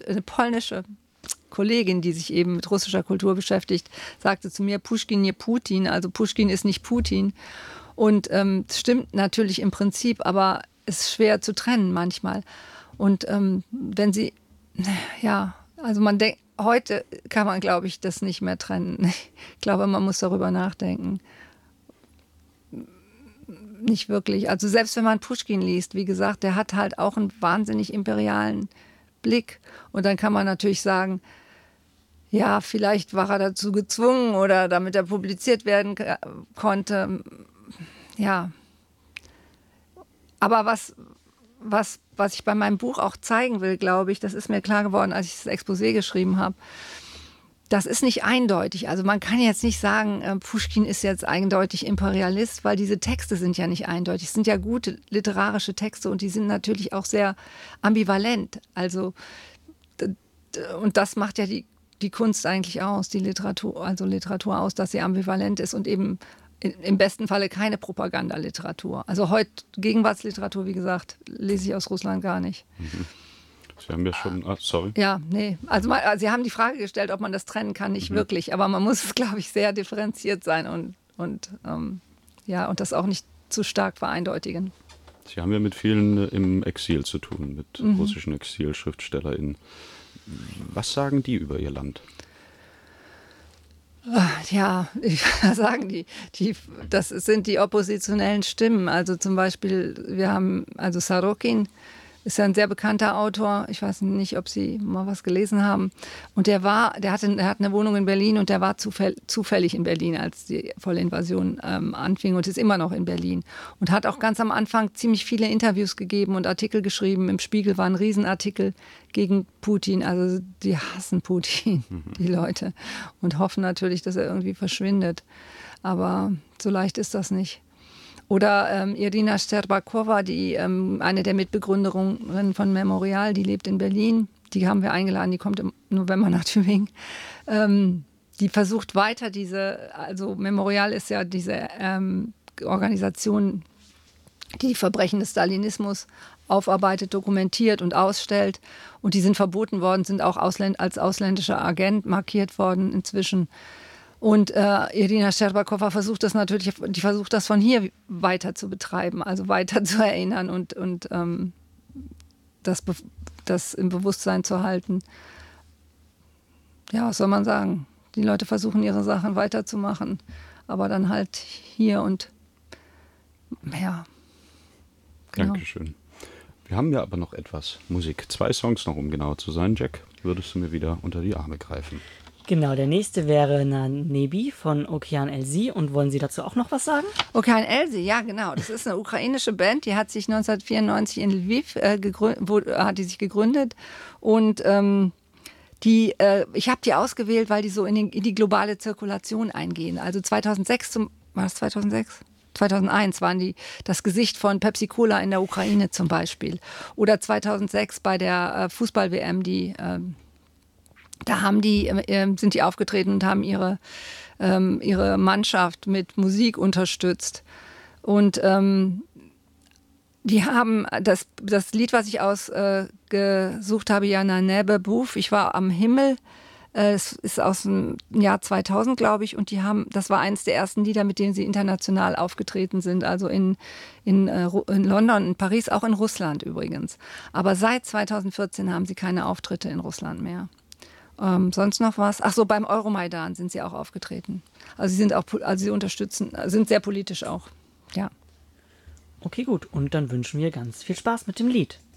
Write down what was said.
eine polnische Kollegin, die sich eben mit russischer Kultur beschäftigt, sagte zu mir, Puschkin nie Putin, also Puschkin ist nicht Putin. Und das stimmt natürlich im Prinzip, aber es ist schwer zu trennen manchmal. Und wenn sie, ja, also man denkt, heute kann man, glaube ich, das nicht mehr trennen. Ich glaube, man muss darüber nachdenken. Nicht wirklich. Also selbst wenn man Puschkin liest, wie gesagt, der hat halt auch einen wahnsinnig imperialen Blick. Und dann kann man natürlich sagen, ja, vielleicht war er dazu gezwungen oder damit er publiziert werden konnte. Ja. Aber was ich bei meinem Buch auch zeigen will, glaube ich, das ist mir klar geworden, als ich das Exposé geschrieben habe, das ist nicht eindeutig. Also man kann jetzt nicht sagen, Puschkin ist jetzt eindeutig Imperialist, weil diese Texte sind ja nicht eindeutig. Es sind ja gute literarische Texte und die sind natürlich auch sehr ambivalent. Also und das macht ja die Kunst eigentlich aus, die Literatur, also Literatur aus, dass sie ambivalent ist und eben im besten Falle keine Propagandaliteratur. Also heute Gegenwartsliteratur, wie gesagt, lese ich aus Russland gar nicht. Mhm. Sie haben ja schon, sorry. Ja, nee. Also Sie haben die Frage gestellt, ob man das trennen kann, nicht wirklich. Aber man muss es, glaube ich, sehr differenziert sein und das auch nicht zu stark vereindeutigen. Sie haben ja mit vielen im Exil zu tun, mit russischen Exilschriftstellerinnen. Was sagen die über ihr Land? Ja, was sagen die? Das sind die oppositionellen Stimmen. Also zum Beispiel, wir haben, also Sorokin ist ja ein sehr bekannter Autor. Ich weiß nicht, ob Sie mal was gelesen haben. Und der hat eine Wohnung in Berlin und der war zufällig in Berlin, als die volle Invasion anfing und ist immer noch in Berlin. Und hat auch ganz am Anfang ziemlich viele Interviews gegeben und Artikel geschrieben. Im Spiegel war ein Riesenartikel gegen Putin. Also die hassen Putin, die Leute. Und hoffen natürlich, dass er irgendwie verschwindet. Aber so leicht ist das nicht. Oder Irina Sterbakowa, eine der Mitbegründerinnen von Memorial, die lebt in Berlin. Die haben wir eingeladen, die kommt im November nach Tübingen. Die versucht weiter also Memorial ist ja diese Organisation, die die Verbrechen des Stalinismus aufarbeitet, dokumentiert und ausstellt. Und die sind verboten worden, sind auch als ausländischer Agent markiert worden inzwischen. Und Irina Sterbakowa versucht das natürlich, die versucht das von hier weiter zu betreiben, also weiter zu erinnern und das im Bewusstsein zu halten. Ja, was soll man sagen? Die Leute versuchen ihre Sachen weiterzumachen, aber dann halt hier und ja. Genau. Dankeschön. Wir haben ja aber noch etwas Musik. 2 Songs noch, um genau zu sein. Jack, würdest du mir wieder unter die Arme greifen? Genau, der nächste wäre Nanebi von Okean Elzy. Und wollen Sie dazu auch noch was sagen? Okean Elzy, ja genau. Das ist eine ukrainische Band, die hat sich 1994 in Lviv gegründet. Und ich habe die ausgewählt, weil die so in die globale Zirkulation eingehen. Also 2006, war das 2006? 2001 waren die das Gesicht von Pepsi Cola in der Ukraine zum Beispiel. Oder 2006 bei der Fußball-WM, sind die aufgetreten und haben ihre Mannschaft mit Musik unterstützt. Und die haben das Lied, was ich ausgesucht habe, Jana Nebe Buf, ich war am Himmel. Es ist aus dem Jahr 2000, glaube ich, und das war eines der ersten Lieder, mit denen sie international aufgetreten sind, also in London, in Paris, auch in Russland übrigens. Aber seit 2014 haben sie keine Auftritte in Russland mehr. Sonst noch was? Ach so, beim Euromaidan sind sie auch aufgetreten. Also sie unterstützen, sind sehr politisch auch, ja. Okay, gut. Und dann wünschen wir ganz viel Spaß mit dem Lied.